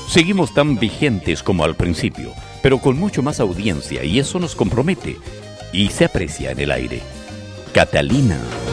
Seguimos tan vigentes como al principio, pero con mucho más audiencia y eso nos compromete y se aprecia en el aire. Catalina.